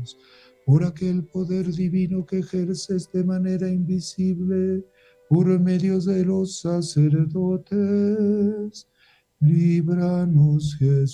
por aquel poder divino que ejerces de manera invisible por medio de los sacerdotes. Líbranos, Jesús.